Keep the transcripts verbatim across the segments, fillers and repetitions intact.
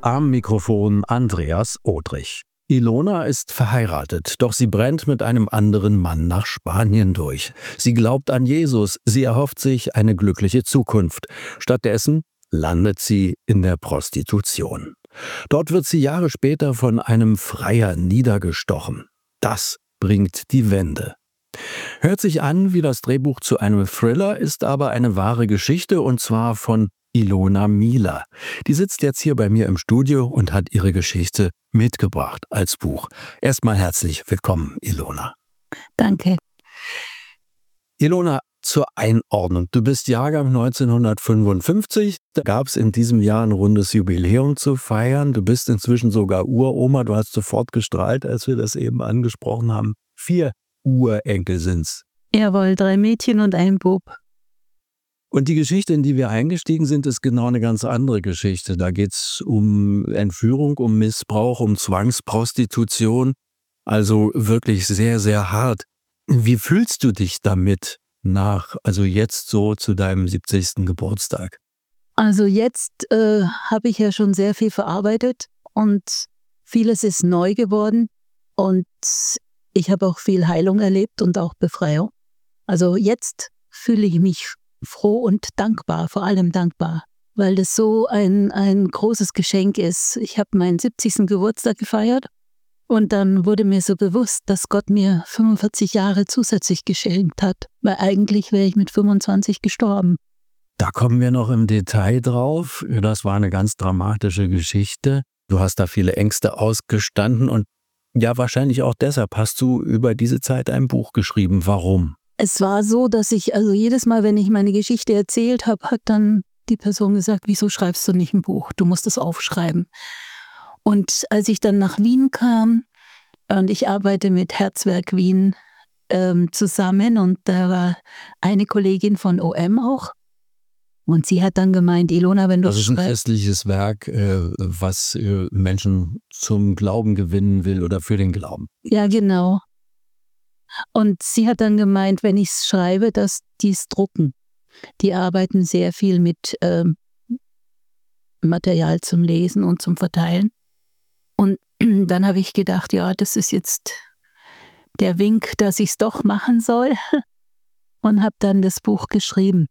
Am Mikrofon Andreas Odrich. Ilona ist verheiratet, doch sie brennt mit einem anderen Mann nach Spanien durch. Sie glaubt an Jesus, sie erhofft sich eine glückliche Zukunft. Stattdessen landet sie in der Prostitution. Dort wird sie Jahre später von einem Freier niedergestochen. Das bringt die Wende. Hört sich an wie das Drehbuch zu einem Thriller, ist aber eine wahre Geschichte, und zwar von Ilona Miele. Die sitzt jetzt hier bei mir im Studio und hat ihre Geschichte mitgebracht als Buch. Erstmal herzlich willkommen, Ilona. Danke. Ilona, zur Einordnung. Du bist Jahrgang neunzehnhundertfünfundfünfzig. Da gab es in diesem Jahr ein rundes Jubiläum zu feiern. Du bist inzwischen sogar Uroma. Du hast sofort gestrahlt, als wir das eben angesprochen haben. Vier Urenkel sind's. Jawohl, drei Mädchen und ein Bub. Und die Geschichte, in die wir eingestiegen sind, ist genau eine ganz andere Geschichte. Da geht es um Entführung, um Missbrauch, um Zwangsprostitution. Also wirklich sehr, sehr hart. Wie fühlst du dich damit nach, also jetzt so zu deinem siebzigsten Geburtstag? Also jetzt äh, habe ich ja schon sehr viel verarbeitet und vieles ist neu geworden. Und ich habe auch viel Heilung erlebt und auch Befreiung. Also jetzt fühle ich mich froh und dankbar, vor allem dankbar, weil das so ein, ein großes Geschenk ist. Ich habe meinen siebzigsten Geburtstag gefeiert und dann wurde mir so bewusst, dass Gott mir fünfundvierzig Jahre zusätzlich geschenkt hat, weil eigentlich wäre ich mit fünfundzwanzig gestorben. Da kommen wir noch im Detail drauf. Das war eine ganz dramatische Geschichte. Du hast da viele Ängste ausgestanden und ja, wahrscheinlich auch deshalb hast du über diese Zeit ein Buch geschrieben. Warum? Es war so, dass ich, also jedes Mal, wenn ich meine Geschichte erzählt habe, hat dann die Person gesagt, wieso schreibst du nicht ein Buch? Du musst es aufschreiben. Und als ich dann nach Wien kam, und ich arbeite mit Herzwerk Wien ähm, zusammen, und da war eine Kollegin von O M auch, und sie hat dann gemeint, Ilona, wenn du Das ist ein schreibst, christliches Werk, äh, was äh, Menschen zum Glauben gewinnen will oder für den Glauben. ja genau. Und sie hat dann gemeint, wenn ich es schreibe, dass die es drucken. Die arbeiten sehr viel mit ähm, Material zum Lesen und zum Verteilen. Und dann habe ich gedacht, ja, das ist jetzt der Wink, dass ich es doch machen soll. Und habe dann das Buch geschrieben.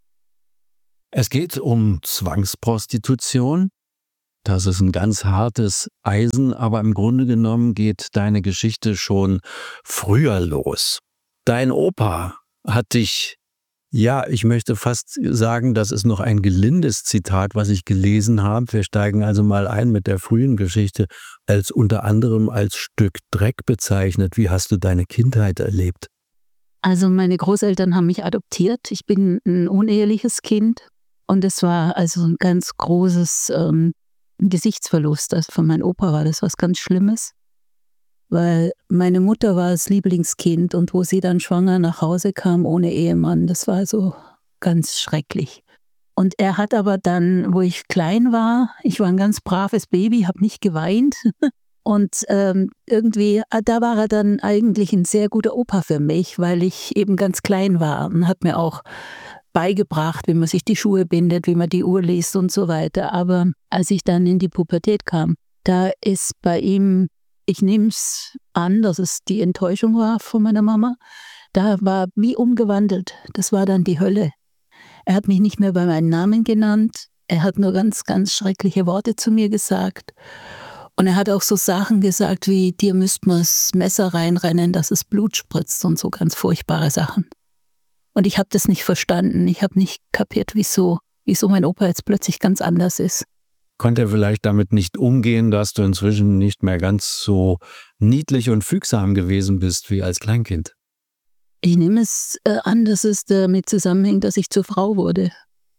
Es geht um Zwangsprostitution. Das ist ein ganz hartes Eisen, aber im Grunde genommen geht deine Geschichte schon früher los. Dein Opa hat dich, ja, ich möchte fast sagen, das ist noch ein gelindes Zitat, was ich gelesen habe. Wir steigen also mal ein mit der frühen Geschichte, als unter anderem als Stück Dreck bezeichnet. Wie hast du deine Kindheit erlebt? Also meine Großeltern haben mich adoptiert. Ich bin ein uneheliches Kind und es war also ein ganz großes ähm, Gesichtsverlust. Also für meinen Opa war das was ganz Schlimmes, weil meine Mutter war das Lieblingskind und wo sie dann schwanger nach Hause kam ohne Ehemann, das war so ganz schrecklich. Und er hat aber dann, wo ich klein war, ich war ein ganz braves Baby, habe nicht geweint und ähm, irgendwie, da war er dann eigentlich ein sehr guter Opa für mich, weil ich eben ganz klein war und hat mir auch beigebracht, wie man sich die Schuhe bindet, wie man die Uhr liest und so weiter. Aber als ich dann in die Pubertät kam, da ist bei ihm, ich nehme es an, dass es die Enttäuschung war von meiner Mama, da war wie umgewandelt. Das war dann die Hölle. Er hat mich nicht mehr bei meinem Namen genannt. Er hat nur ganz, ganz schreckliche Worte zu mir gesagt. Und er hat auch so Sachen gesagt wie, dir müsste man das Messer reinrennen, dass es Blut spritzt und so ganz furchtbare Sachen. Und ich habe das nicht verstanden. Ich habe nicht kapiert, wieso, wieso mein Opa jetzt plötzlich ganz anders ist. Konnte er vielleicht damit nicht umgehen, dass du inzwischen nicht mehr ganz so niedlich und fügsam gewesen bist wie als Kleinkind? Ich nehme es äh, an, dass es damit zusammenhängt, dass ich zur Frau wurde.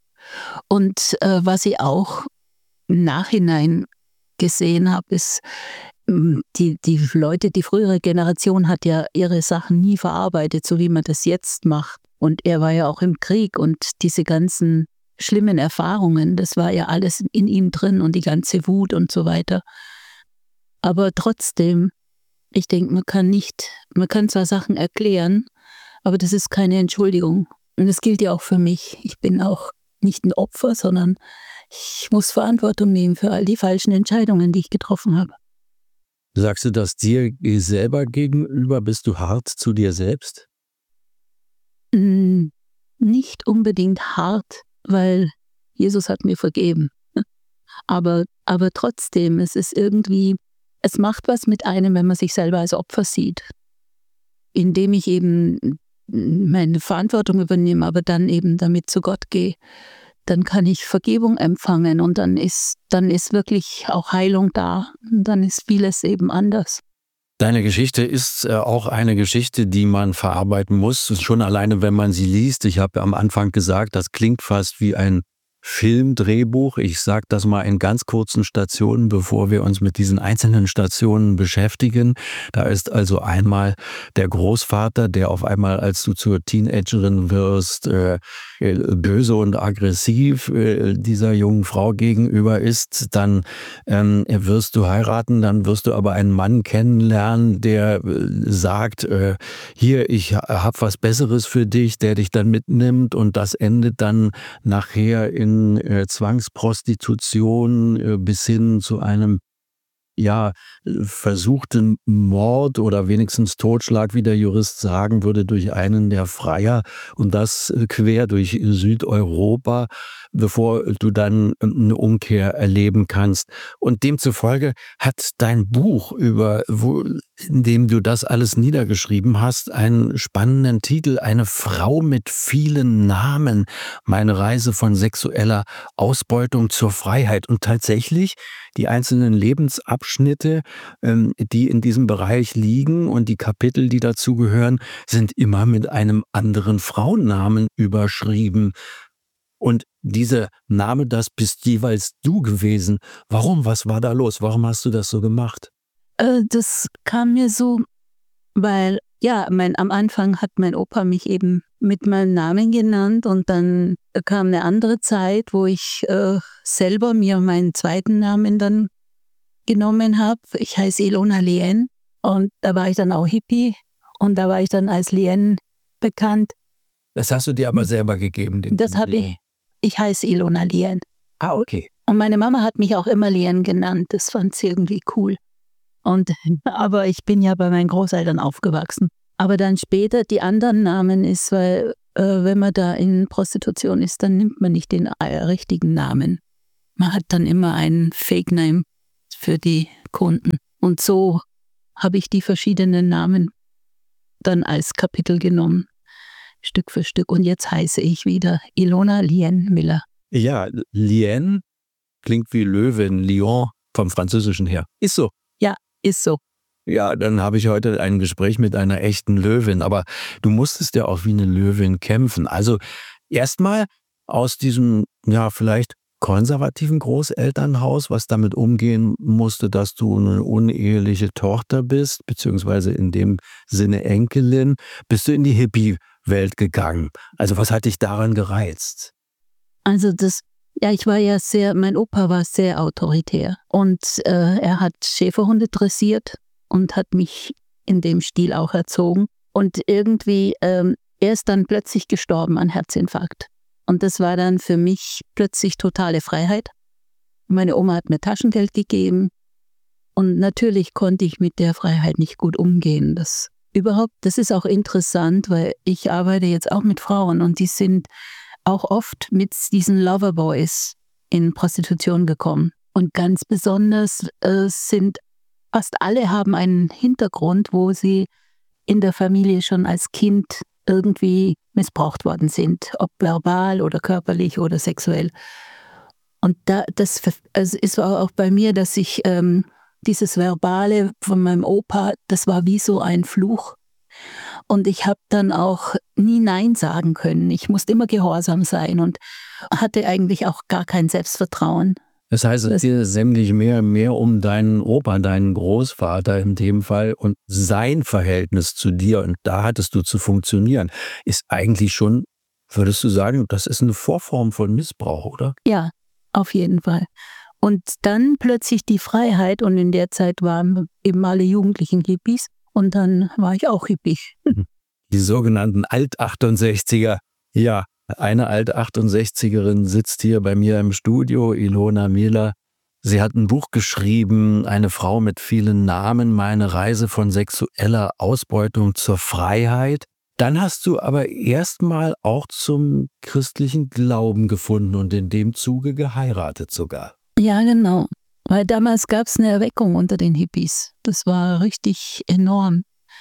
Und äh, was ich auch im Nachhinein gesehen habe, ist, die, die Leute, die frühere Generation hat ja ihre Sachen nie verarbeitet, so wie man das jetzt macht. Und er war ja auch im Krieg und diese ganzen schlimmen Erfahrungen, das war ja alles in ihm drin und die ganze Wut und so weiter. Aber trotzdem, ich denke, man kann nicht, man kann zwar Sachen erklären, aber das ist keine Entschuldigung. Und das gilt ja auch für mich. Ich bin auch nicht ein Opfer, sondern ich muss Verantwortung nehmen für all die falschen Entscheidungen, die ich getroffen habe. Sagst du das dir selber gegenüber? Bist du hart zu dir selbst? Mm, Nicht unbedingt hart, weil Jesus hat mir vergeben. Aber, aber trotzdem, es ist irgendwie, es macht was mit einem, wenn man sich selber als Opfer sieht. Indem ich eben meine Verantwortung übernehme, aber dann eben damit zu Gott gehe, dann kann ich Vergebung empfangen und dann ist, dann ist wirklich auch Heilung da. Und dann ist vieles eben anders. Deine Geschichte ist äh, auch eine Geschichte, die man verarbeiten muss. Schon alleine, wenn man sie liest. Ich habe am Anfang gesagt, das klingt fast wie ein Filmdrehbuch. Ich sage das mal in ganz kurzen Stationen, bevor wir uns mit diesen einzelnen Stationen beschäftigen. Da ist also einmal der Großvater, der auf einmal, als du zur Teenagerin wirst, äh, böse und aggressiv äh, dieser jungen Frau gegenüber ist. Dann ähm, wirst du heiraten, dann wirst du aber einen Mann kennenlernen, der äh, sagt, äh, hier, ich habe was Besseres für dich, der dich dann mitnimmt, und das endet dann nachher in Äh, Zwangsprostitution äh, bis hin zu einem ja, versuchten Mord oder wenigstens Totschlag, wie der Jurist sagen würde, durch einen der Freier, und das äh, quer durch Südeuropa, bevor du dann eine Umkehr erleben kannst. Und demzufolge hat dein Buch, über, wo, in dem du das alles niedergeschrieben hast, einen spannenden Titel: Eine Frau mit vielen Namen. Meine Reise von sexueller Ausbeutung zur Freiheit. Und tatsächlich, die einzelnen Lebensabschnitte, ähm, die in diesem Bereich liegen, und die Kapitel, die dazugehören, sind immer mit einem anderen Frauennamen überschrieben. Und dieser Name, das bist jeweils du gewesen. Warum? Was war da los? Warum hast du das so gemacht? Äh, das kam mir so, weil, ja, mein, am Anfang hat mein Opa mich eben mit meinem Namen genannt und dann kam eine andere Zeit, wo ich äh, selber mir meinen zweiten Namen dann genommen habe. Ich heiße Ilona Lien und da war ich dann auch Hippie und da war ich dann als Lien bekannt. Das hast du dir aber selber gegeben. Den Das habe ich. Ich heiße Ilona Lien. Ah, okay. Und meine Mama hat mich auch immer Lien genannt. Das fand sie irgendwie cool. Und, aber ich bin ja bei meinen Großeltern aufgewachsen. Aber dann später die anderen Namen ist, weil äh, wenn man da in Prostitution ist, dann nimmt man nicht den äh, richtigen Namen. Man hat dann immer einen Fake-Name für die Kunden. Und so habe ich die verschiedenen Namen dann als Kapitel genommen, Stück für Stück. Und jetzt heiße ich wieder Ilona Lien Miller. Ja, Lien klingt wie Löwin, Lion vom Französischen her. Ist so. Ja, ist so. Ja, dann habe ich heute ein Gespräch mit einer echten Löwin. Aber du musstest ja auch wie eine Löwin kämpfen. Also erstmal aus diesem, ja, vielleicht konservativen Großelternhaus, was damit umgehen musste, dass du eine uneheliche Tochter bist, beziehungsweise in dem Sinne Enkelin, bist du in die Hippie-Welt gegangen. Also was hat dich daran gereizt? Also das, ja, ich war ja sehr, mein Opa war sehr autoritär und äh, er hat Schäferhunde dressiert und hat mich in dem Stil auch erzogen. Und irgendwie, ähm, er ist dann plötzlich gestorben an Herzinfarkt. Und das war dann für mich plötzlich totale Freiheit. Meine Oma hat mir Taschengeld gegeben und natürlich konnte ich mit der Freiheit nicht gut umgehen. Das überhaupt, das ist auch interessant, weil ich arbeite jetzt auch mit Frauen und die sind auch oft mit diesen Loverboys in Prostitution gekommen. Und ganz besonders äh, sind fast alle haben einen Hintergrund, wo sie in der Familie schon als Kind irgendwie missbraucht worden sind, ob verbal oder körperlich oder sexuell. Und da, das also ist auch bei mir, dass ich ähm, dieses Verbale von meinem Opa, das war wie so ein Fluch. Und ich habe dann auch nie Nein sagen können. Ich musste immer gehorsam sein und hatte eigentlich auch gar kein Selbstvertrauen. Das heißt, es geht sämtlich mehr, mehr um deinen Opa, deinen Großvater in dem Fall und sein Verhältnis zu dir. Und da hattest du zu funktionieren. Ist eigentlich schon, würdest du sagen, das ist eine Vorform von Missbrauch, oder? Ja, auf jeden Fall. Und dann plötzlich die Freiheit, und in der Zeit waren eben alle Jugendlichen Hippies und dann war ich auch Hippie. Die sogenannten Alt-achtundsechziger. Ja, Eine alte achtundsechzigerin sitzt hier bei mir im Studio, Ilona Miele. Sie hat ein Buch geschrieben, Eine Frau mit vielen Namen, meine Reise von sexueller Ausbeutung zur Freiheit. Dann hast du aber erstmal auch zum christlichen Glauben gefunden und in dem Zuge geheiratet sogar. Ja, genau. Weil damals gab es eine Erweckung unter den Hippies. Das war richtig enorm.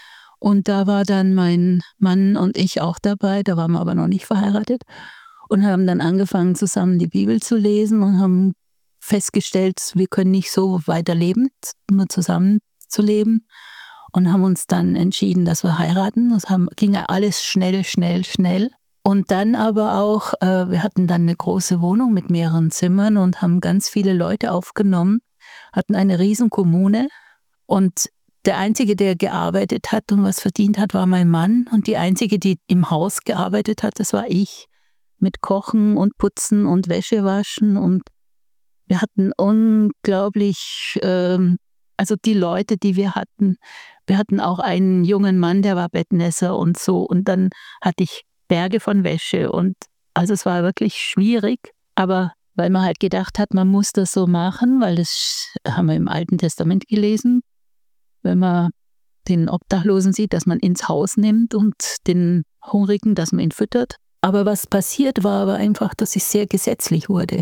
Und da war dann mein Mann und ich auch dabei, da waren wir aber noch nicht verheiratet und haben dann angefangen, zusammen die Bibel zu lesen und haben festgestellt, wir können nicht so weiterleben, nur zusammen zu leben, und haben uns dann entschieden, dass wir heiraten. Das haben, ging ja alles schnell, schnell, schnell. Und dann aber auch, äh, wir hatten dann eine große Wohnung mit mehreren Zimmern und haben ganz viele Leute aufgenommen, hatten eine riesen Kommune, und der Einzige, der gearbeitet hat und was verdient hat, war mein Mann, und die Einzige, die im Haus gearbeitet hat, das war ich, mit Kochen und Putzen und Wäsche waschen, und wir hatten unglaublich, ähm, also die Leute, die wir hatten, wir hatten auch einen jungen Mann, der war Bettnässer und so, und dann hatte ich Berge von Wäsche, und also es war wirklich schwierig, aber weil man halt gedacht hat, man muss das so machen, weil das haben wir im Alten Testament gelesen, wenn man den Obdachlosen sieht, dass man ins Haus nimmt, und den Hungrigen, dass man ihn füttert. Aber was passiert war aber einfach, dass ich sehr gesetzlich wurde.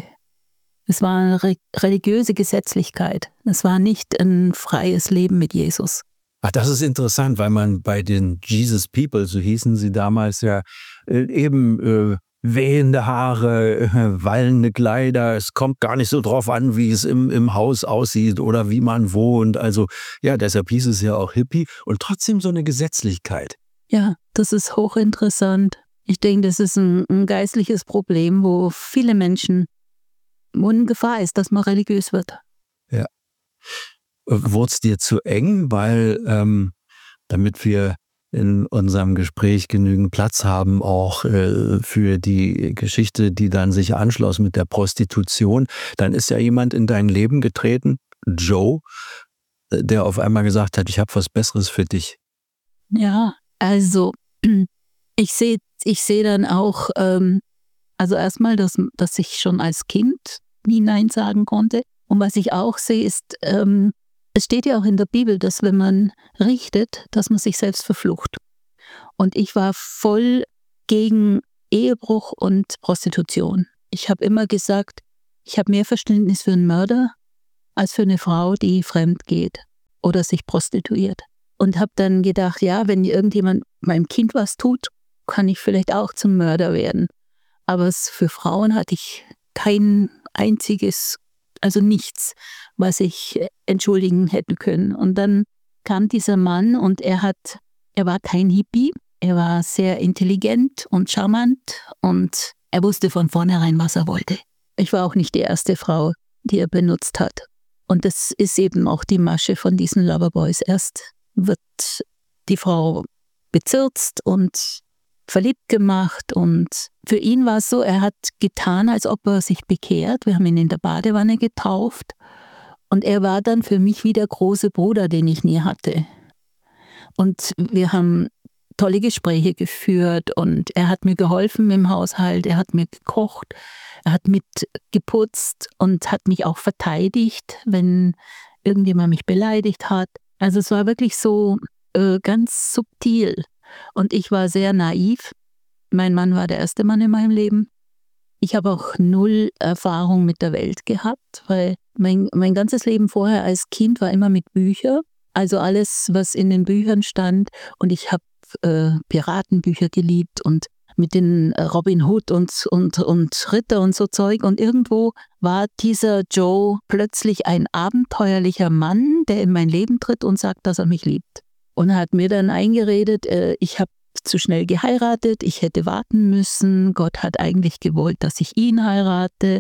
Es war eine re- religiöse Gesetzlichkeit. Es war nicht ein freies Leben mit Jesus. Ach, das ist interessant, weil man bei den Jesus People, so hießen sie damals ja, äh, eben äh, wehende Haare, äh, wallende Kleider, es kommt gar nicht so drauf an, wie es im, im Haus aussieht oder wie man wohnt. Also ja, deshalb hieß es ja auch Hippie und trotzdem so eine Gesetzlichkeit. Ja, das ist hochinteressant. Ich denke, das ist ein, ein geistliches Problem, wo viele Menschen, wo eine Gefahr ist, dass man religiös wird. Ja. Wurde es dir zu eng, weil ähm, damit wir in unserem Gespräch genügend Platz haben, auch äh, für die Geschichte, die dann sich anschloss mit der Prostitution, dann ist ja jemand in dein Leben getreten, Joe, der auf einmal gesagt hat, ich habe was Besseres für dich. Ja, also ich sehe ich seh dann auch, ähm, also erstmal, dass, dass ich schon als Kind nie Nein sagen konnte. Und was ich auch sehe, ist, ähm, es steht ja auch in der Bibel, dass wenn man richtet, dass man sich selbst verflucht. Und ich war voll gegen Ehebruch und Prostitution. Ich habe immer gesagt, ich habe mehr Verständnis für einen Mörder als für eine Frau, die fremd geht oder sich prostituiert. Und habe dann gedacht, ja, wenn irgendjemand meinem Kind was tut, kann ich vielleicht auch zum Mörder werden. Aber es, für Frauen hatte ich kein einziges, also nichts, was ich entschuldigen hätte können. Und dann kam dieser Mann und er hat, er war kein Hippie, er war sehr intelligent und charmant und er wusste von vornherein, was er wollte. Ich war auch nicht die erste Frau, die er benutzt hat. Und das ist eben auch die Masche von diesen Loverboys. Erst wird die Frau bezirzt und verliebt gemacht, und für ihn war es so, er hat getan, als ob er sich bekehrt. Wir haben ihn in der Badewanne getauft und er war dann für mich wie der große Bruder, den ich nie hatte. Und wir haben tolle Gespräche geführt und er hat mir geholfen im Haushalt, er hat mir gekocht, er hat mit geputzt und hat mich auch verteidigt, wenn irgendjemand mich beleidigt hat. Also es war wirklich so äh, ganz subtil. Und ich war sehr naiv. Mein Mann war der erste Mann in meinem Leben. Ich habe auch null Erfahrung mit der Welt gehabt, weil mein, mein ganzes Leben vorher als Kind war immer mit Büchern. Also alles, was in den Büchern stand. Und ich habe äh, Piratenbücher geliebt und mit den Robin Hood und, und, und Ritter und so Zeug. Und irgendwo war dieser Joe plötzlich ein abenteuerlicher Mann, der in mein Leben tritt und sagt, dass er mich liebt. Und er hat mir dann eingeredet, äh, ich habe zu schnell geheiratet, ich hätte warten müssen, Gott hat eigentlich gewollt, dass ich ihn heirate.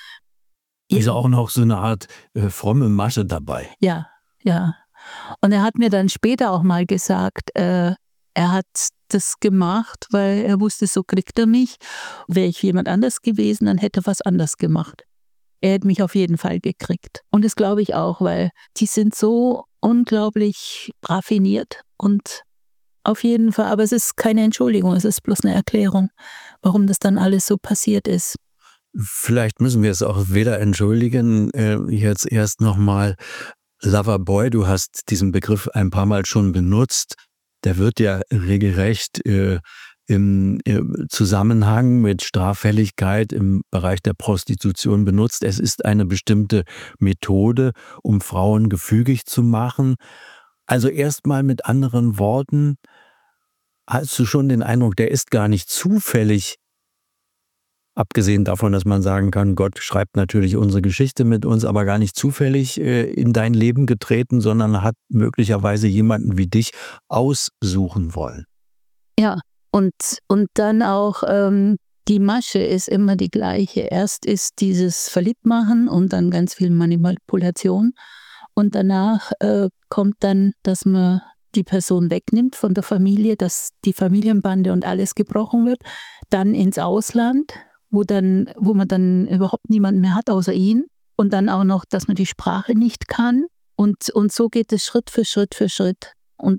Ist auch noch so eine Art äh, fromme Masche dabei. Ja, ja. Und er hat mir dann später auch mal gesagt, äh, er hat das gemacht, weil er wusste, so kriegt er mich. Wäre ich jemand anders gewesen, dann hätte er was anders gemacht. Er hätte mich auf jeden Fall gekriegt. Und das glaube ich auch, weil die sind so unglaublich raffiniert und auf jeden Fall. Aber es ist keine Entschuldigung, es ist bloß eine Erklärung, warum das dann alles so passiert ist. Vielleicht müssen wir es auch weder entschuldigen, äh, jetzt erst nochmal. Loverboy, du hast diesen Begriff ein paar Mal schon benutzt. Der wird ja regelrecht äh, im, im Zusammenhang mit Straffälligkeit im Bereich der Prostitution benutzt. Es ist eine bestimmte Methode, um Frauen gefügig zu machen. Also erstmal mit anderen Worten, hast du schon den Eindruck, der ist gar nicht zufällig, abgesehen davon, dass man sagen kann, Gott schreibt natürlich unsere Geschichte mit uns, aber gar nicht zufällig äh, in dein Leben getreten, sondern hat möglicherweise jemanden wie dich aussuchen wollen. Ja, und, und dann auch ähm, die Masche ist immer die gleiche. Erst ist dieses Verliebtmachen und dann ganz viel Manipulation. Und danach äh, kommt dann, dass man die Person wegnimmt von der Familie, dass die Familienbande und alles gebrochen wird, dann ins Ausland, wo, dann, wo man dann überhaupt niemanden mehr hat außer ihn. Und dann auch noch, dass man die Sprache nicht kann. Und, und so geht es Schritt für Schritt für Schritt. Und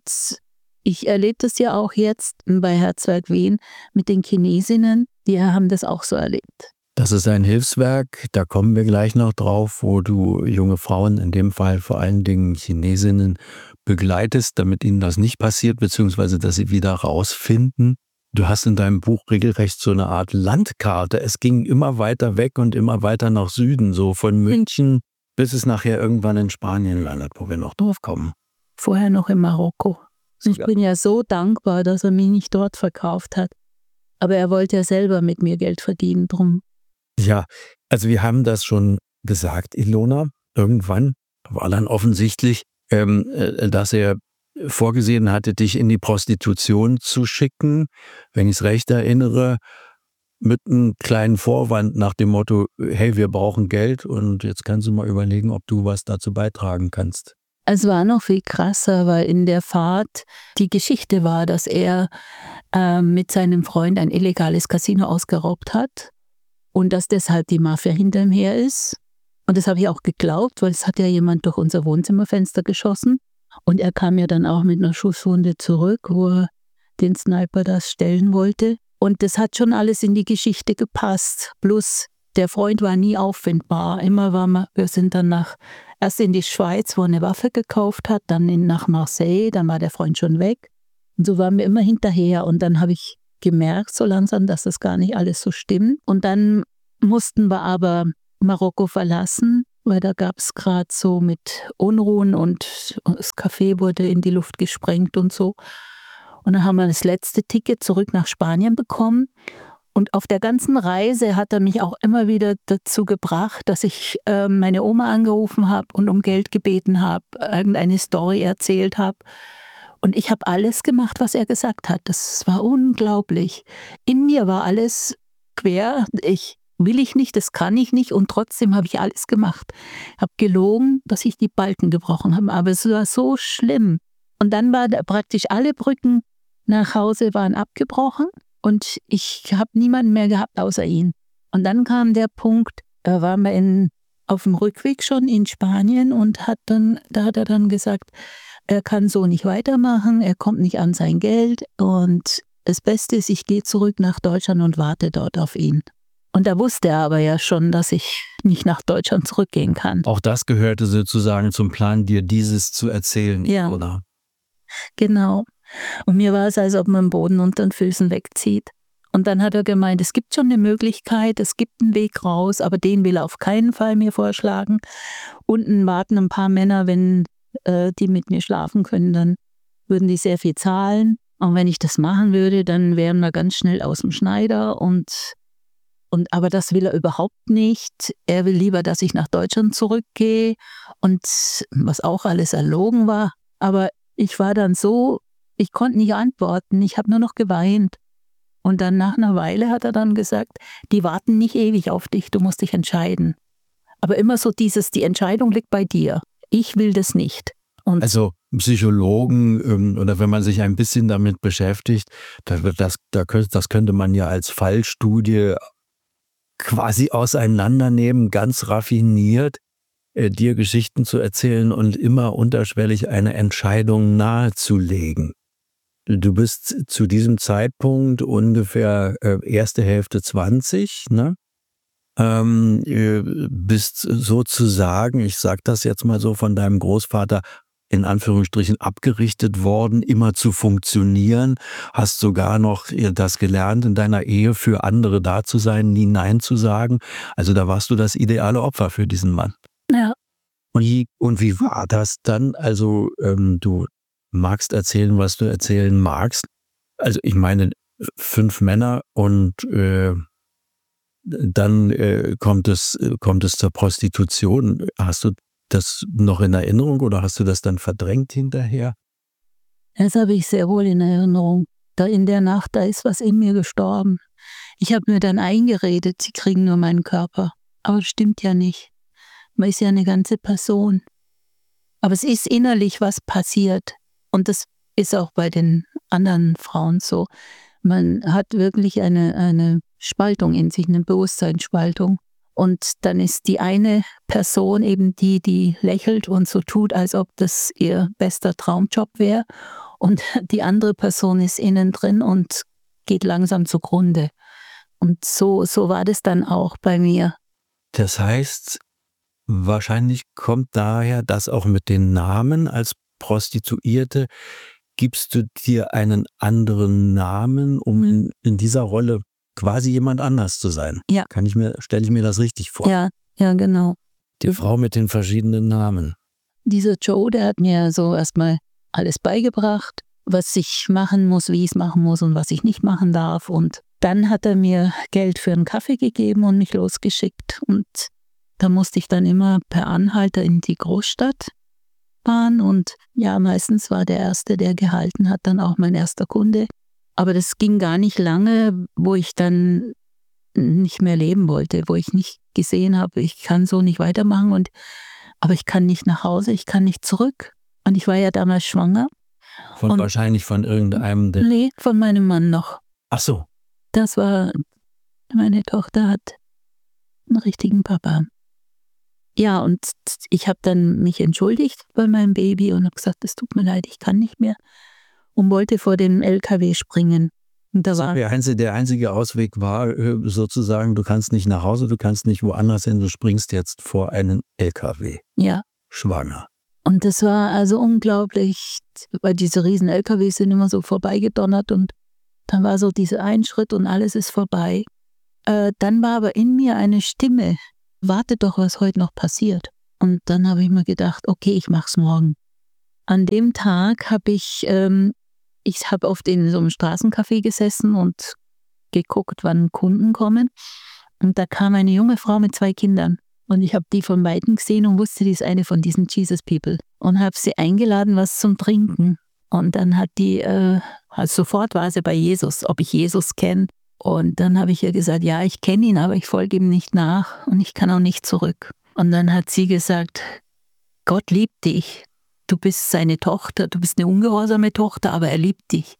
ich erlebe das ja auch jetzt bei Herzwerk Wien mit den Chinesinnen, die haben das auch so erlebt. Das ist ein Hilfswerk, da kommen wir gleich noch drauf, wo du junge Frauen, in dem Fall vor allen Dingen Chinesinnen, begleitest, damit ihnen das nicht passiert, beziehungsweise dass sie wieder rausfinden. Du hast in deinem Buch regelrecht so eine Art Landkarte. Es ging immer weiter weg und immer weiter nach Süden, so von München bis es nachher irgendwann in Spanien landet, wo wir noch drauf kommen. Vorher noch in Marokko. Ich bin ja so dankbar, dass er mich nicht dort verkauft hat. Aber er wollte ja selber mit mir Geld verdienen, drum. Ja, also wir haben das schon gesagt, Ilona. Irgendwann war dann offensichtlich, ähm, dass er vorgesehen hatte, dich in die Prostitution zu schicken, wenn ich es recht erinnere, mit einem kleinen Vorwand nach dem Motto, hey, wir brauchen Geld und jetzt kannst du mal überlegen, ob du was dazu beitragen kannst. Es war noch viel krasser, weil in der Fahrt die Geschichte war, dass er äh, mit seinem Freund ein illegales Casino ausgeraubt hat und dass deshalb die Mafia hinter ihm her ist. Und das habe ich auch geglaubt, weil es hat ja jemand durch unser Wohnzimmerfenster geschossen. Und er kam ja dann auch mit einer Schusswunde zurück, wo er den Sniper das stellen wollte. Und das hat schon alles in die Geschichte gepasst. Plus der Freund war nie auffindbar. Immer war man, wir sind dann nach, erst in die Schweiz, wo er eine Waffe gekauft hat, dann in, nach Marseille, dann war der Freund schon weg. Und so waren wir immer hinterher. Und dann habe ich gemerkt so langsam, dass das gar nicht alles so stimmt. Und dann mussten wir aber Marokko verlassen, weil da gab es gerade so mit Unruhen und das Café wurde in die Luft gesprengt und so. Und dann haben wir das letzte Ticket zurück nach Spanien bekommen. Und auf der ganzen Reise hat er mich auch immer wieder dazu gebracht, dass ich äh, meine Oma angerufen habe und um Geld gebeten habe, irgendeine Story erzählt habe. Und ich habe alles gemacht, was er gesagt hat. Das war unglaublich. In mir war alles quer. Ich will ich nicht, das kann ich nicht und trotzdem habe ich alles gemacht. Ich habe gelogen, dass ich die Balken gebrochen habe, aber es war so schlimm. Und dann waren praktisch alle Brücken nach Hause waren abgebrochen und ich habe niemanden mehr gehabt außer ihn. Und dann kam der Punkt, da waren wir in, auf dem Rückweg schon in Spanien und hat dann, da hat er dann gesagt, er kann so nicht weitermachen, er kommt nicht an sein Geld und das Beste ist, ich gehe zurück nach Deutschland und warte dort auf ihn. Und da wusste er aber ja schon, dass ich nicht nach Deutschland zurückgehen kann. Auch das gehörte sozusagen zum Plan, dir dieses zu erzählen, ja, oder? Genau. Und mir war es, als ob man den Boden unter den Füßen wegzieht. Und dann hat er gemeint, es gibt schon eine Möglichkeit, es gibt einen Weg raus, aber den will er auf keinen Fall mir vorschlagen. Unten warten ein paar Männer, wenn äh, die mit mir schlafen können, dann würden die sehr viel zahlen. Und wenn ich das machen würde, dann wären wir ganz schnell aus dem Schneider und Und, aber das will er überhaupt nicht. Er will lieber, dass ich nach Deutschland zurückgehe und was auch alles erlogen war. Aber ich war dann so, ich konnte nicht antworten. Ich habe nur noch geweint. Und dann nach einer Weile hat er dann gesagt, die warten nicht ewig auf dich, du musst dich entscheiden. Aber immer so dieses, die Entscheidung liegt bei dir. Ich will das nicht. Und also Psychologen ähm, oder wenn man sich ein bisschen damit beschäftigt, da wird das, da könnte, das könnte man ja als Fallstudie quasi auseinandernehmen, ganz raffiniert, äh, dir Geschichten zu erzählen und immer unterschwellig eine Entscheidung nahezulegen. du bist zu diesem Zeitpunkt ungefähr äh, erste Hälfte zwanzig, ne? Ähm, äh, bist sozusagen, ich sag das jetzt mal so, von deinem Großvater in Anführungsstrichen abgerichtet worden, immer zu funktionieren, hast sogar noch äh, das gelernt, in deiner Ehe für andere da zu sein, nie Nein zu sagen. Also da warst du das ideale Opfer für diesen Mann. Ja. Und wie, und wie war das dann? Also ähm, du magst erzählen, was du erzählen magst. Also ich meine, fünf Männer und äh, dann äh, kommt es, äh, kommt es zur Prostitution. Hast du das noch in Erinnerung oder hast du das dann verdrängt hinterher? Das habe ich sehr wohl in Erinnerung. Da in der Nacht, da ist was in mir gestorben. Ich habe mir dann eingeredet, sie kriegen nur meinen Körper. Aber das stimmt ja nicht. Man ist ja eine ganze Person. Aber es ist innerlich was passiert. Und das ist auch bei den anderen Frauen so. Man hat wirklich eine, eine Spaltung in sich, eine Bewusstseinsspaltung. Und dann ist die eine Person eben die, die lächelt und so tut, als ob das ihr bester Traumjob wäre. Und die andere Person ist innen drin und geht langsam zugrunde. Und so, so war das dann auch bei mir. Das heißt, wahrscheinlich kommt daher, dass auch mit den Namen als Prostituierte gibst du dir einen anderen Namen, um in, in dieser Rolle quasi jemand anders zu sein. Ja. Kann ich mir, stelle ich mir das richtig vor? Ja, ja, genau. Die Frau mit den verschiedenen Namen. Dieser Joe, der hat mir so erstmal alles beigebracht, was ich machen muss, wie ich es machen muss und was ich nicht machen darf. Und dann hat er mir Geld für einen Kaffee gegeben und mich losgeschickt. Und da musste ich dann immer per Anhalter in die Großstadt fahren. Und ja, meistens war der Erste, der gehalten hat, dann auch mein erster Kunde. Aber das ging gar nicht lange, wo ich dann nicht mehr leben wollte, wo ich nicht gesehen habe, ich kann so nicht weitermachen. Und, aber ich kann nicht nach Hause, ich kann nicht zurück. Und ich war ja damals schwanger. Von und, wahrscheinlich von irgendeinem... Der nee, von meinem Mann noch. Ach so. Das war, meine Tochter hat einen richtigen Papa. Ja, und ich habe dann mich entschuldigt bei meinem Baby und habe gesagt, es tut mir leid, ich kann nicht mehr. Und wollte vor den L K W springen. Und da Also war der, einzige, der einzige Ausweg war äh, sozusagen, du kannst nicht nach Hause, du kannst nicht woanders hin, du springst jetzt vor einen L K W. Ja. Schwanger. Und das war also unglaublich, weil diese riesen L K Ws sind immer so vorbeigedonnert und dann war so dieser ein Schritt und alles ist vorbei. Äh, dann war aber in mir eine Stimme, warte doch, was heute noch passiert. Und dann habe ich mir gedacht, okay, ich mach's morgen. An dem Tag habe ich, ähm, ich habe oft in so einem Straßencafé gesessen und geguckt, wann Kunden kommen. Und da kam eine junge Frau mit zwei Kindern. Und ich habe die von Weitem gesehen und wusste, die ist eine von diesen Jesus People. Und habe sie eingeladen, was zum Trinken. Und dann hat die, äh, also sofort war sie bei Jesus, ob ich Jesus kenne. Und dann habe ich ihr gesagt, ja, ich kenne ihn, aber ich folge ihm nicht nach und ich kann auch nicht zurück. Und dann hat sie gesagt, Gott liebt dich. Du bist seine Tochter, du bist eine ungehorsame Tochter, aber er liebt dich.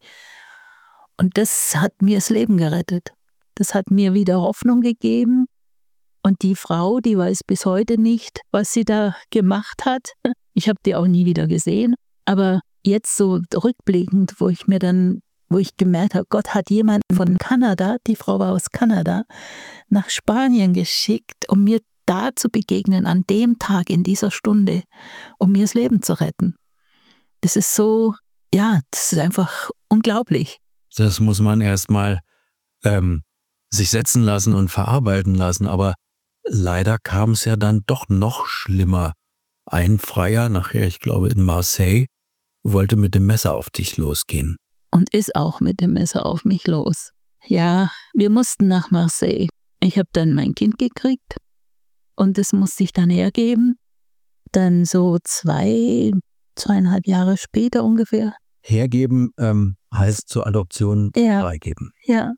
Und das hat mir das Leben gerettet. Das hat mir wieder Hoffnung gegeben. Und die Frau, die weiß bis heute nicht, was sie da gemacht hat. Ich habe die auch nie wieder gesehen. Aber jetzt so rückblickend, wo ich mir dann, wo ich gemerkt habe, Gott hat jemanden von Kanada, die Frau war aus Kanada, nach Spanien geschickt, um mir da zu begegnen, an dem Tag, in dieser Stunde, um mir das Leben zu retten. Das ist so, ja, das ist einfach unglaublich. Das muss man erstmal ähm, sich setzen lassen und verarbeiten lassen, aber leider kam es ja dann doch noch schlimmer. Ein Freier, nachher, ich glaube in Marseille, wollte mit dem Messer auf dich losgehen. Und ist auch mit dem Messer auf mich los. Ja, wir mussten nach Marseille. Ich habe dann mein Kind gekriegt und das musste ich dann hergeben. Dann so zwei, zweieinhalb Jahre später ungefähr. Hergeben ähm, heißt zur Adoption ja. freigeben. Ja.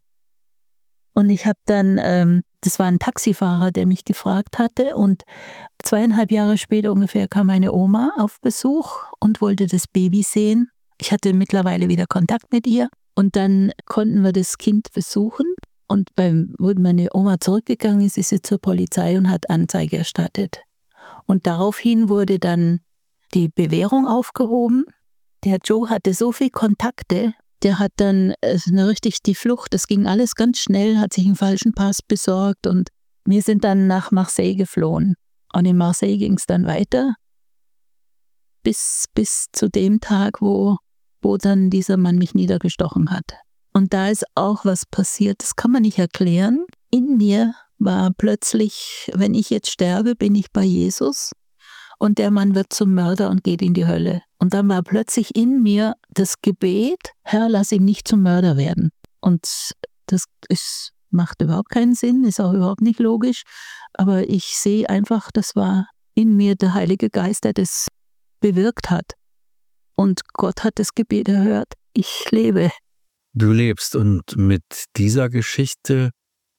Und ich habe dann, ähm, das war ein Taxifahrer, der mich gefragt hatte und zweieinhalb Jahre später ungefähr kam meine Oma auf Besuch und wollte das Baby sehen. Ich hatte mittlerweile wieder Kontakt mit ihr und dann konnten wir das Kind besuchen und beim, wo meine Oma zurückgegangen ist, ist sie zur Polizei und hat Anzeige erstattet. Und daraufhin wurde dann die Bewährung aufgehoben. Der Joe hatte so viele Kontakte der hat dann äh, eine richtig die Flucht, das ging alles ganz schnell, hat sich einen falschen Pass besorgt und wir sind dann nach Marseille geflohen. Und in Marseille ging es dann weiter bis, bis zu dem Tag, wo, wo dann dieser Mann mich niedergestochen hat. Und da ist auch was passiert, das kann man nicht erklären. In mir war plötzlich, wenn ich jetzt sterbe, bin ich bei Jesus und der Mann wird zum Mörder und geht in die Hölle. Und dann war plötzlich in mir das Gebet, Herr, lass ihn nicht zum Mörder werden. Und das ist, macht überhaupt keinen Sinn, ist auch überhaupt nicht logisch, aber ich sehe einfach, das war in mir der Heilige Geist, der das bewirkt hat. Und Gott hat das Gebet erhört. Ich lebe. Du lebst und mit dieser Geschichte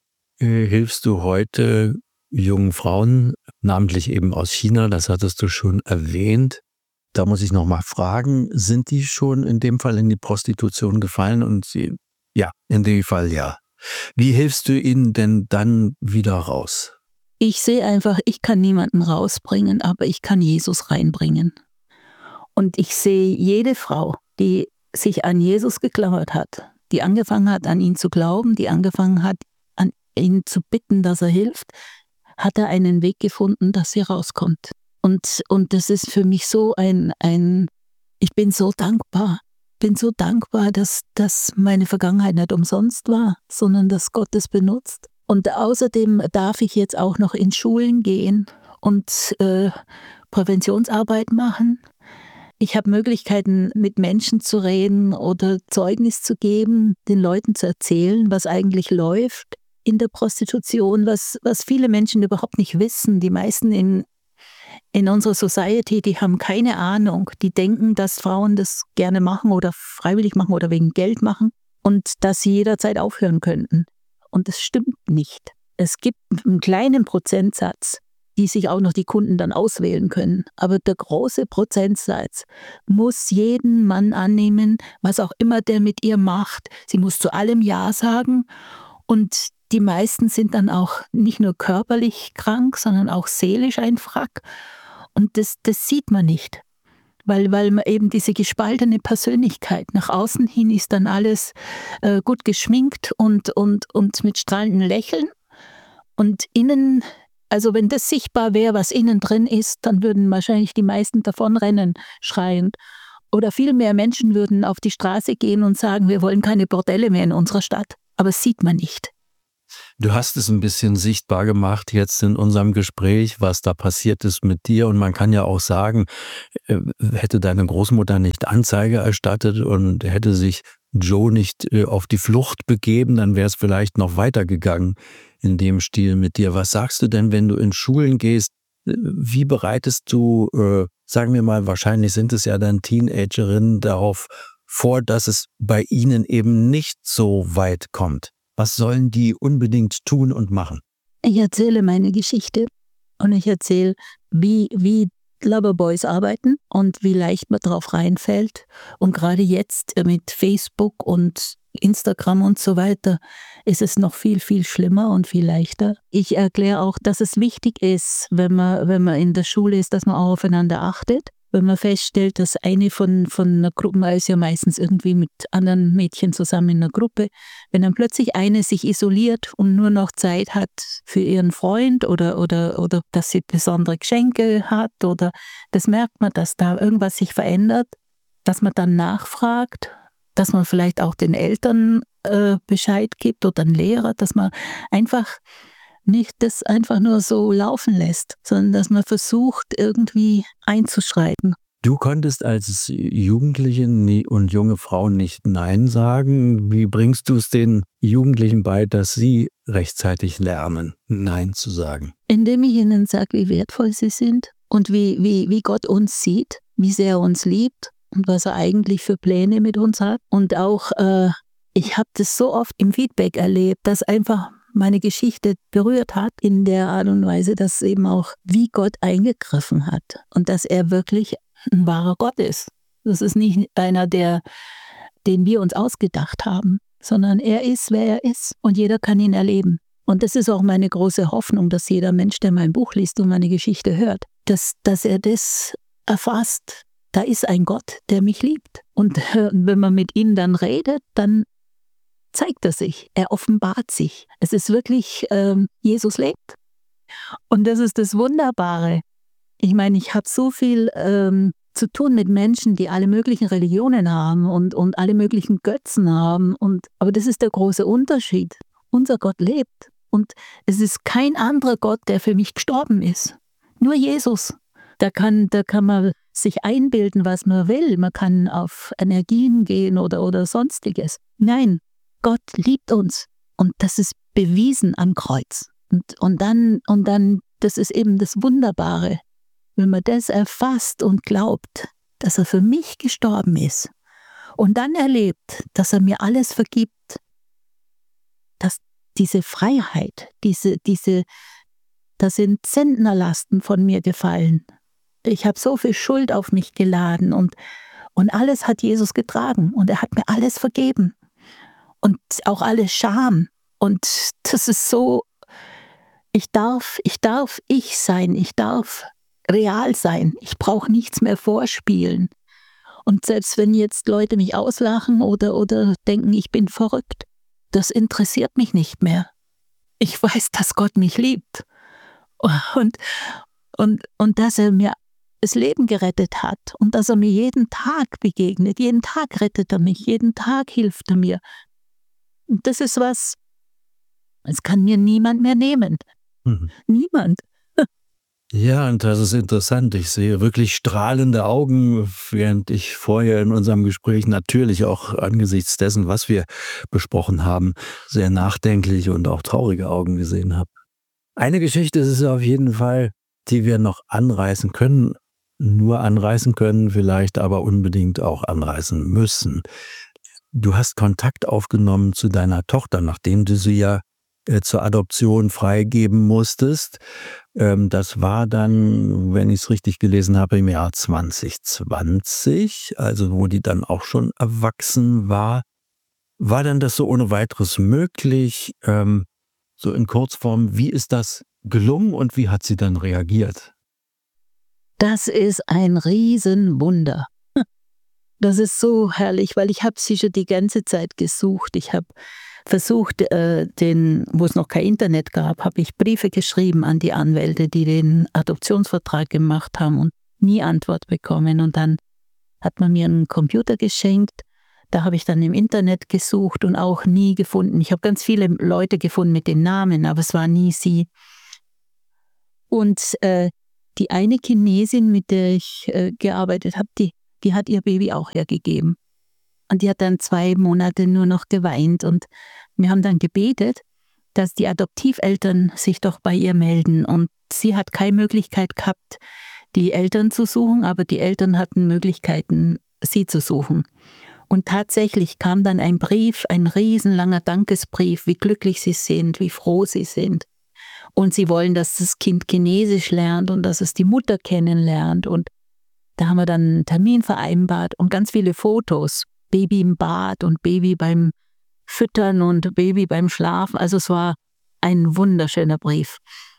äh, hilfst du heute jungen Frauen, namentlich eben aus China, das hattest du schon erwähnt. Da muss ich nochmal fragen, sind die schon in dem Fall in die Prostitution gefallen? Und sie, ja, in dem Fall ja. Wie hilfst du ihnen denn dann wieder raus? Ich sehe einfach, ich kann niemanden rausbringen, aber ich kann Jesus reinbringen. Und ich sehe jede Frau, die sich an Jesus geklammert hat, die angefangen hat, an ihn zu glauben, die angefangen hat, an ihn zu bitten, dass er hilft, hat er einen Weg gefunden, dass sie rauskommt. Und, und das ist für mich so ein, ein, ich bin so dankbar, bin so dankbar, dass, dass meine Vergangenheit nicht umsonst war, sondern dass Gott es benutzt. Und außerdem darf ich jetzt auch noch in Schulen gehen und äh, Präventionsarbeit machen. Ich habe Möglichkeiten, mit Menschen zu reden oder Zeugnis zu geben, den Leuten zu erzählen, was eigentlich läuft in der Prostitution, was, was viele Menschen überhaupt nicht wissen. Die meisten in, in unserer Society, die haben keine Ahnung. Die denken, dass Frauen das gerne machen oder freiwillig machen oder wegen Geld machen und dass sie jederzeit aufhören könnten. Und das stimmt nicht. Es gibt einen kleinen Prozentsatz, die sich auch noch die Kunden dann auswählen können. Aber der große Prozentsatz muss jeden Mann annehmen, was auch immer der mit ihr macht. Sie muss zu allem Ja sagen. Und die meisten sind dann auch nicht nur körperlich krank, sondern auch seelisch ein Wrack. Und das, das sieht man nicht. Weil, weil man eben diese gespaltene Persönlichkeit, nach außen hin ist dann alles äh, gut geschminkt und, und, und mit strahlendem Lächeln. Und innen, also wenn das sichtbar wäre, was innen drin ist, dann würden wahrscheinlich die meisten davonrennen, schreiend. Oder viel mehr Menschen würden auf die Straße gehen und sagen, wir wollen keine Bordelle mehr in unserer Stadt. Aber das sieht man nicht. Du hast es ein bisschen sichtbar gemacht jetzt in unserem Gespräch, was da passiert ist mit dir. Und man kann ja auch sagen, hätte deine Großmutter nicht Anzeige erstattet und hätte sich Joe nicht auf die Flucht begeben, dann wäre es vielleicht noch weitergegangen in dem Stil mit dir. Was sagst du denn, wenn du in Schulen gehst? Wie bereitest du, äh, sagen wir mal, wahrscheinlich sind es ja dann Teenagerinnen, darauf vor, dass es bei ihnen eben nicht so weit kommt? Was sollen die unbedingt tun und machen? Ich erzähle meine Geschichte und ich erzähle, wie, wie Loverboys arbeiten und wie leicht man drauf reinfällt. Und gerade jetzt mit Facebook und Instagram und so weiter ist es noch viel, viel schlimmer und viel leichter. Ich erkläre auch, dass es wichtig ist, wenn man, wenn man in der Schule ist, dass man auch aufeinander achtet. Wenn man feststellt, dass eine von, von einer Gruppe, man ist ja meistens irgendwie mit anderen Mädchen zusammen in einer Gruppe, wenn dann plötzlich eine sich isoliert und nur noch Zeit hat für ihren Freund oder, oder, oder dass sie besondere Geschenke hat oder das merkt man, dass da irgendwas sich verändert, dass man dann nachfragt, dass man vielleicht auch den Eltern äh, Bescheid gibt oder den Lehrer, dass man einfach nicht das einfach nur so laufen lässt, sondern dass man versucht, irgendwie einzuschreiten. Du konntest als Jugendliche und junge Frau nicht Nein sagen. Wie bringst du es den Jugendlichen bei, dass sie rechtzeitig lernen, Nein zu sagen? Indem ich ihnen sage, wie wertvoll sie sind und wie, wie, wie Gott uns sieht, wie sehr er uns liebt und was er eigentlich für Pläne mit uns hat. Und auch, äh, ich habe das so oft im Feedback erlebt, dass einfach meine Geschichte berührt hat in der Art und Weise, dass eben auch, wie Gott eingegriffen hat und dass er wirklich ein wahrer Gott ist. Das ist nicht einer, der, den wir uns ausgedacht haben, sondern er ist, wer er ist und jeder kann ihn erleben. Und das ist auch meine große Hoffnung, dass jeder Mensch, der mein Buch liest und meine Geschichte hört, dass, dass er das erfasst, da ist ein Gott, der mich liebt. Und äh, wenn man mit ihm dann redet, dann zeigt er sich, er offenbart sich. Es ist wirklich, ähm, Jesus lebt. Und das ist das Wunderbare. Ich meine, ich habe so viel ähm, zu tun mit Menschen, die alle möglichen Religionen haben und, und alle möglichen Götzen haben. Und, aber das ist der große Unterschied. Unser Gott lebt. Und es ist kein anderer Gott, der für mich gestorben ist. Nur Jesus. Da kann, da kann man sich einbilden, was man will. Man kann auf Energien gehen oder, oder sonstiges. Nein, Gott liebt uns. Und das ist bewiesen am Kreuz. Und, und, dann, und dann, das ist eben das Wunderbare. Wenn man das erfasst und glaubt, dass er für mich gestorben ist und dann erlebt, dass er mir alles vergibt, dass diese Freiheit, diese, diese, da sind Zentnerlasten von mir gefallen. Ich habe so viel Schuld auf mich geladen und, und alles hat Jesus getragen und er hat mir alles vergeben und auch alle Scham. Und das ist so, ich darf, ich darf ich sein, ich darf real sein. Ich brauche nichts mehr vorspielen. Und selbst wenn jetzt Leute mich auslachen oder, oder denken, ich bin verrückt, das interessiert mich nicht mehr. Ich weiß, dass Gott mich liebt. Und, und, und dass er mir das Leben gerettet hat und dass er mir jeden Tag begegnet. Jeden Tag rettet er mich, jeden Tag hilft er mir. Und das ist was, das kann mir niemand mehr nehmen. Mhm. Niemand. Ja, und das ist interessant. Ich sehe wirklich strahlende Augen, während ich vorher in unserem Gespräch natürlich auch angesichts dessen, was wir besprochen haben, sehr nachdenkliche und auch traurige Augen gesehen habe. Eine Geschichte ist es auf jeden Fall, die wir noch anreißen können, nur anreißen können, vielleicht aber unbedingt auch anreißen müssen. Du hast Kontakt aufgenommen zu deiner Tochter, nachdem du sie ja äh, zur Adoption freigeben musstest. Ähm, das war dann, wenn ich es richtig gelesen habe, im Jahr zwanzig zwanzig, also wo die dann auch schon erwachsen war. War denn das so ohne weiteres möglich? Ähm, so in Kurzform, wie ist das gelungen und wie hat sie dann reagiert? Das ist ein Riesenwunder. Das ist so herrlich, weil ich habe sie schon die ganze Zeit gesucht. Ich habe versucht, äh, den, wo es noch kein Internet gab, habe ich Briefe geschrieben an die Anwälte, die den Adoptionsvertrag gemacht haben und nie Antwort bekommen. Und dann hat man mir einen Computer geschenkt. Da habe ich dann im Internet gesucht und auch nie gefunden. Ich habe ganz viele Leute gefunden mit den Namen, aber es war nie sie. Und äh, die eine Chinesin, mit der ich äh, gearbeitet habe, die, die hat ihr Baby auch hergegeben. Und die hat dann zwei Monate nur noch geweint. Und wir haben dann gebetet, dass die Adoptiveltern sich doch bei ihr melden. Und sie hat keine Möglichkeit gehabt, die Eltern zu suchen, aber die Eltern hatten Möglichkeiten, sie zu suchen. Und tatsächlich kam dann ein Brief, ein riesenlanger Dankesbrief, wie glücklich sie sind, wie froh sie sind. Und sie wollen, dass das Kind Chinesisch lernt und dass es die Mutter kennenlernt. Und da haben wir dann einen Termin vereinbart und ganz viele Fotos. Baby im Bad und Baby beim Füttern und Baby beim Schlafen. Also es war ein wunderschöner Brief.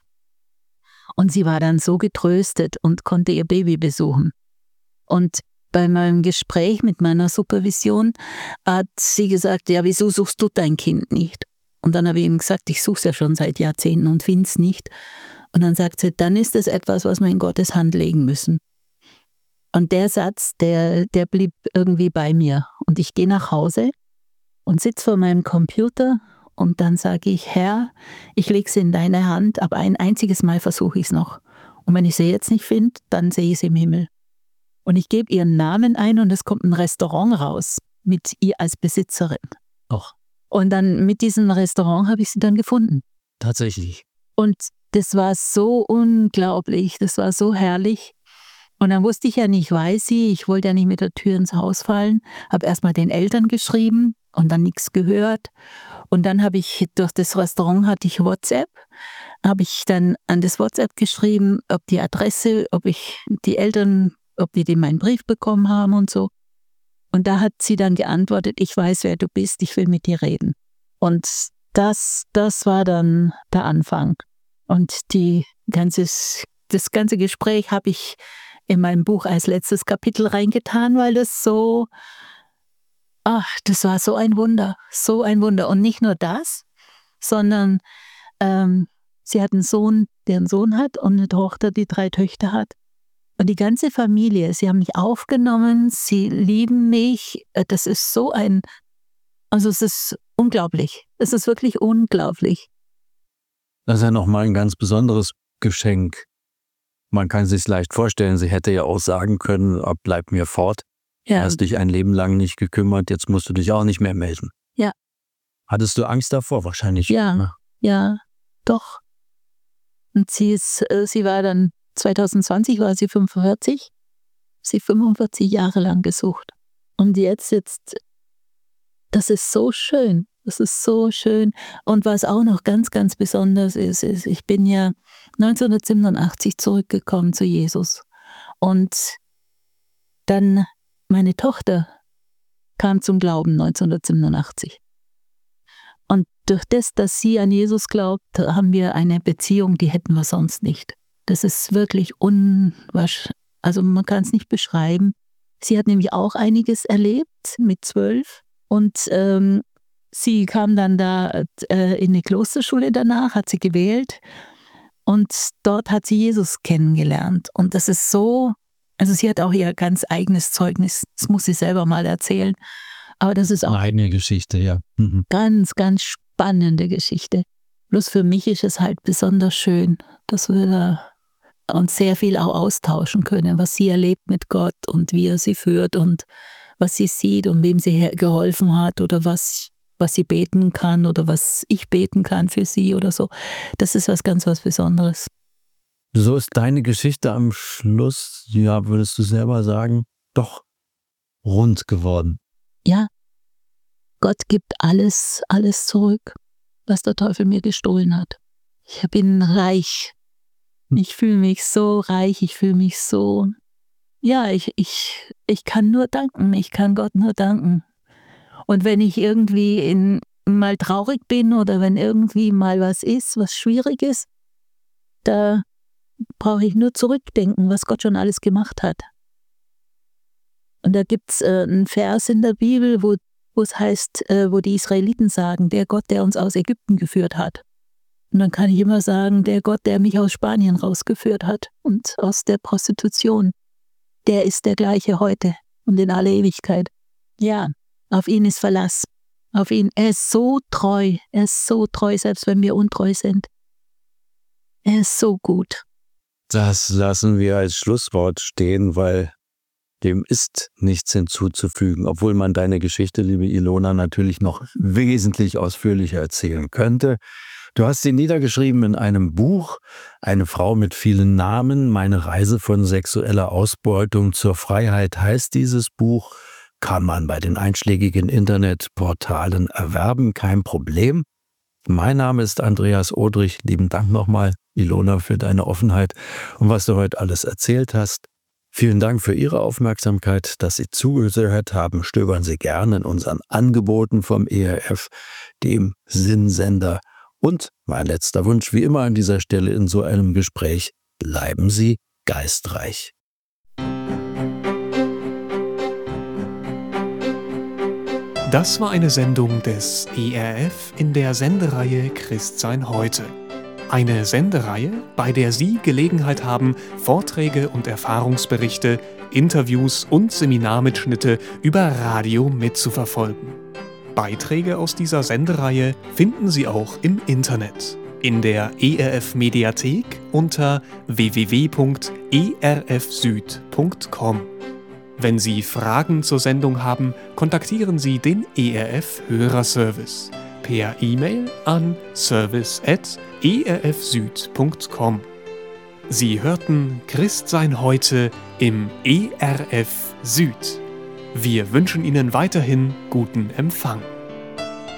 Und sie war dann so getröstet und konnte ihr Baby besuchen. Und bei meinem Gespräch mit meiner Supervision hat sie gesagt, ja, wieso suchst du dein Kind nicht? Und dann habe ich ihm gesagt, ich suche es ja schon seit Jahrzehnten und finde es nicht. Und dann sagt sie, dann ist es etwas, was wir in Gottes Hand legen müssen. Und der Satz, der, der blieb irgendwie bei mir. Und ich gehe nach Hause und sitze vor meinem Computer und dann sage ich, Herr, ich lege sie in deine Hand, aber ein einziges Mal versuche ich es noch. Und wenn ich sie jetzt nicht finde, dann sehe ich sie im Himmel. Und ich gebe ihren Namen ein und es kommt ein Restaurant raus mit ihr als Besitzerin. Och. Und dann mit diesem Restaurant habe ich sie dann gefunden. Tatsächlich. Und das war so unglaublich, das war so herrlich. Und dann wusste ich ja nicht, weiß sie, ich wollte ja nicht mit der Tür ins Haus fallen, habe erstmal den Eltern geschrieben und dann nichts gehört. Und dann habe ich, durch das Restaurant hatte ich WhatsApp, habe ich dann an das WhatsApp geschrieben, ob die Adresse, ob ich die Eltern, ob die den meinen Brief bekommen haben und so. Und da hat sie dann geantwortet, ich weiß, wer du bist, ich will mit dir reden. Und das, das war dann der Anfang. Und die ganzes, das ganze Gespräch habe ich in mein Buch als letztes Kapitel reingetan, weil das so, ach, das war so ein Wunder, so ein Wunder. Und nicht nur das, sondern ähm, sie hat einen Sohn, der einen Sohn hat und eine Tochter, die drei Töchter hat. Und die ganze Familie, sie haben mich aufgenommen, sie lieben mich. Das ist so ein, also es ist unglaublich. Es ist wirklich unglaublich. Das ist ja nochmal ein ganz besonderes Geschenk. Man kann sich leicht vorstellen, sie hätte ja auch sagen können, oh, bleib mir fort. Ja. Du hast dich ein Leben lang nicht gekümmert, jetzt musst du dich auch nicht mehr melden. Ja. Hattest du Angst davor? Wahrscheinlich. Ja, Ne? ja, doch. Und sie ist, äh, sie war dann, zwanzig zwanzig war sie fünfundvierzig, sie fünfundvierzig Jahre lang gesucht. Und jetzt, jetzt, das ist so schön, das ist so schön. Und was auch noch ganz, ganz besonders ist, ist, ich bin ja neunzehnhundertsiebenundachtzig zurückgekommen zu Jesus. Und dann meine Tochter kam zum Glauben neunzehnhundertsiebenundachtzig. Und durch das, dass sie an Jesus glaubt, haben wir eine Beziehung, die hätten wir sonst nicht. Das ist wirklich unwahrscheinlich, also man kann es nicht beschreiben. Sie hat nämlich auch einiges erlebt mit zwölf und ähm, sie kam dann da äh, in eine Klosterschule danach, hat sie gewählt und dort hat sie Jesus kennengelernt. Und das ist so, also sie hat auch ihr ganz eigenes Zeugnis, das muss sie selber mal erzählen. Aber das ist auch eine eigene Geschichte, ja. Mhm. Ganz, ganz spannende Geschichte. Bloß für mich ist es halt besonders schön, dass wir da uns sehr viel auch austauschen können, was sie erlebt mit Gott und wie er sie führt und was sie sieht und wem sie geholfen hat oder was, was sie beten kann oder was ich beten kann für sie oder so. Das ist was ganz was Besonderes. So ist deine Geschichte am Schluss, ja, würdest du selber sagen, doch rund geworden. Ja, Gott gibt alles, alles zurück, was der Teufel mir gestohlen hat. Ich bin reich. Ich fühle mich so reich, ich fühle mich so, ja, ich, ich, ich kann nur danken, ich kann Gott nur danken. Und wenn ich irgendwie in, mal traurig bin oder wenn irgendwie mal was ist, was schwierig ist, da brauche ich nur zurückdenken, was Gott schon alles gemacht hat. Und da gibt es äh, einen Vers in der Bibel, wo es heißt, äh, wo die Israeliten sagen, der Gott, der uns aus Ägypten geführt hat. Und dann kann ich immer sagen, der Gott, der mich aus Spanien rausgeführt hat und aus der Prostitution, der ist der gleiche heute und in alle Ewigkeit. Ja, auf ihn ist Verlass. Auf ihn. Er ist so treu. Er ist so treu, selbst wenn wir untreu sind. Er ist so gut. Das lassen wir als Schlusswort stehen, weil dem ist nichts hinzuzufügen, obwohl man deine Geschichte, liebe Ilona, natürlich noch wesentlich ausführlicher erzählen könnte. Du hast sie niedergeschrieben in einem Buch, Eine Frau mit vielen Namen, meine Reise von sexueller Ausbeutung zur Freiheit heißt dieses Buch, kann man bei den einschlägigen Internetportalen erwerben, kein Problem. Mein Name ist Andreas Odrich, lieben Dank nochmal, Ilona, für deine Offenheit und was du heute alles erzählt hast. Vielen Dank für Ihre Aufmerksamkeit, dass Sie zugehört haben. Stöbern Sie gerne in unseren Angeboten vom E R F, dem Sinnsender. Und mein letzter Wunsch, wie immer an dieser Stelle in so einem Gespräch, bleiben Sie geistreich. Das war eine Sendung des E R F in der Sendereihe Christsein heute. Eine Sendereihe, bei der Sie Gelegenheit haben, Vorträge und Erfahrungsberichte, Interviews und Seminarmitschnitte über Radio mitzuverfolgen. Beiträge aus dieser Sendereihe finden Sie auch im Internet, in der E R F-Mediathek unter w w w punkt e r f süd punkt com. Wenn Sie Fragen zur Sendung haben, kontaktieren Sie den E R F-Hörerservice per E-Mail an service at e r f süd punkt com. Sie hörten Christsein heute im E R F Süd. Wir wünschen Ihnen weiterhin guten Empfang.